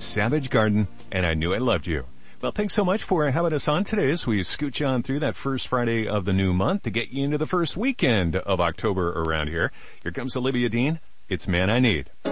Savage Garden, and I Knew I Loved You. Well, thanks so much for having us on today as we scooch on through that first Friday of the new month to get you into the first weekend of October around here. Here comes Olivia Dean. It's Man I Need.